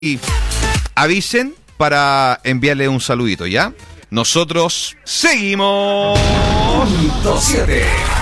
y avisen para enviarle un saludito, ¿ya? Nosotros seguimos. Punto 7.